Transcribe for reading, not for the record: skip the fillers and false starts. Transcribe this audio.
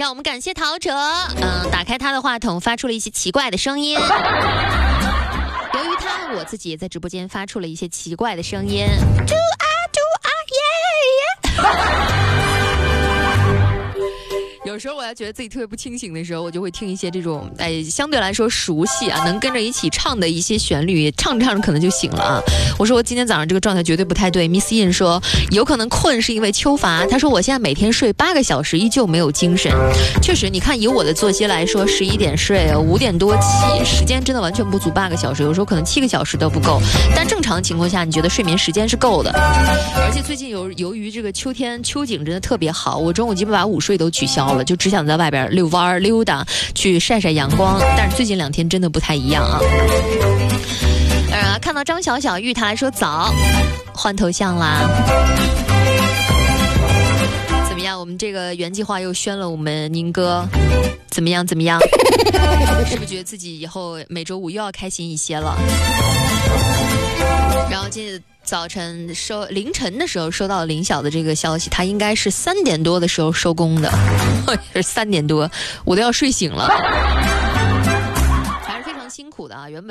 让我们感谢陶喆。打开他的话筒，发出了一些奇怪的声音。由于他，我自己也在直播间发出了一些奇怪的声音。有时候我要觉得自己特别不清醒的时候，我就会听一些这种相对来说熟悉啊，能跟着一起唱的一些旋律，唱着唱着可能就醒了啊。我说我今天早上这个状态绝对不太对。Miss Yin 说有可能困是因为秋乏，他说我现在每天睡8个小时依旧没有精神。确实，你看以我的作息来说，11点睡，5点多起，时间真的完全不足8个小时，有时候可能7个小时都不够。但正常情况下，你觉得睡眠时间是够的。而且最近由于这个秋天秋景真的特别好，我中午基本把午睡都取消了，就只想在外边遛弯溜达，去晒晒阳光。但是最近2天真的不太一样啊。看到张小小玉，他来说早，换头像啦。怎么样？我们这个原计划又宣了我们宁哥，怎么样？是不是觉得自己以后每周5又要开心一些了？然后今天早晨凌晨的时候收到林晓的这个消息，他应该是3点多的时候收工的，是3点多，我都要睡醒了，还是非常辛苦的啊。原本